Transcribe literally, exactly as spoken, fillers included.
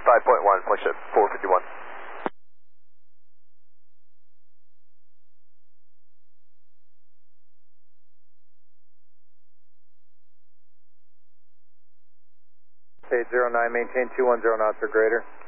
five point one, push at four fifty-one. eight zero nine, maintain two one zero knots or greater.